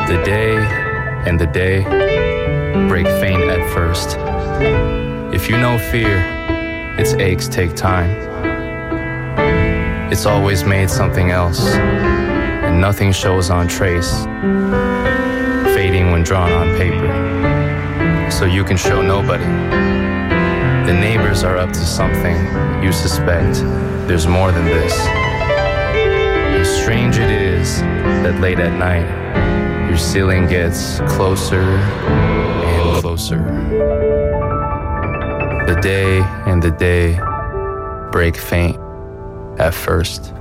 The day and the day break faint at first. If you know fear, its aches take time. It's always made something else, and nothing shows on trace, fading when drawn on paper, so you can show nobody. The neighbors are up to something, you suspect there's more than this. And strange it is that late at night, your ceiling gets closer and closer. The day and the day break faint at first.